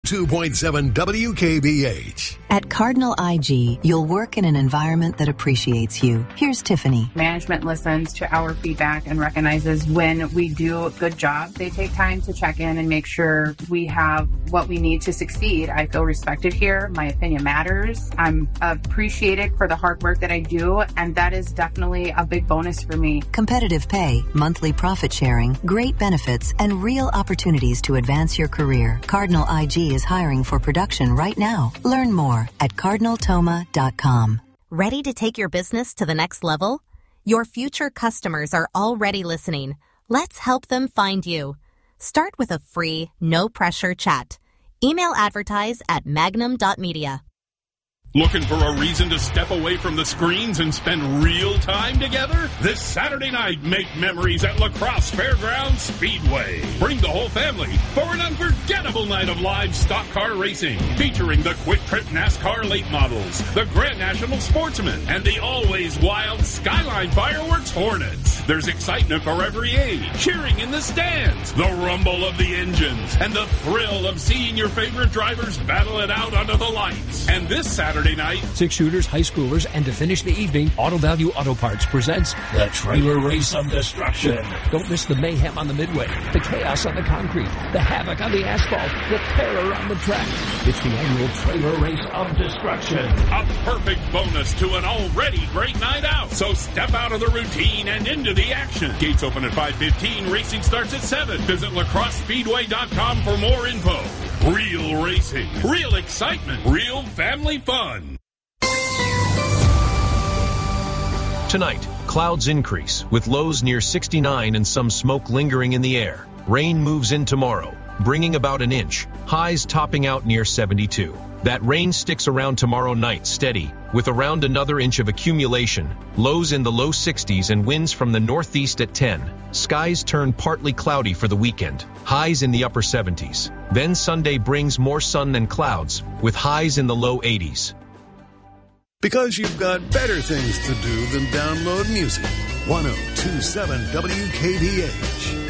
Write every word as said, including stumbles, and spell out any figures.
two point seven W K B H. At Cardinal I G, you'll work in an environment that appreciates you. Here's Tiffany. Management listens to our feedback and recognizes when we do a good job. They take time to check in and make sure we have what we need to succeed. I feel respected here. My opinion matters. I'm appreciated for the hard work that I do, and that is definitely a big bonus for me. Competitive pay, monthly profit sharing, great benefits, and real opportunities to advance your career. Cardinal I G is hiring for production right now. Learn more at cardinal toma dot com. Ready to take your business to the next level? Your future customers are already listening. Let's help them find you. Start with a free, no-pressure chat. Email advertise at magnum dot media. Looking for a reason to step away from the screens and spend real time together? This Saturday night, make memories at La Crosse Fairgrounds Speedway. Bring the whole family for an unforgettable night of live stock car racing, featuring the Quick Trip NASCAR late models, the Grand National Sportsman, and the always wild Skyline Fireworks Hornets. There's excitement for every age, cheering in the stands, the rumble of the engines, and the thrill of seeing your favorite drivers battle it out under the lights. And this Saturday night, six shooters, high schoolers, and to finish the evening, Auto Value Auto Parts presents the Trailer Race of Destruction. Don't miss the mayhem on the midway, the chaos on the concrete, the havoc on the asphalt, the terror on the track. It's the annual Trailer Race of Destruction. A perfect bonus to an already great night out. So step out of the routine and into the action. Gates open at five fifteen. Racing starts at seven. Visit la crosse speedway dot com for more info. Real racing, real excitement, real family fun. Tonight, clouds increase with lows near sixty-nine and some smoke lingering in the air. Rain moves in tomorrow, bringing about an inch, highs topping out near seventy-two. That rain sticks around tomorrow night steady, with around another inch of accumulation, lows in the low sixties and winds from the northeast at ten. Skies turn partly cloudy for the weekend, highs in the upper seventies. Then Sunday brings more sun than clouds, with highs in the low eighties. Because you've got better things to do than download music. ten twenty-seven W K B H.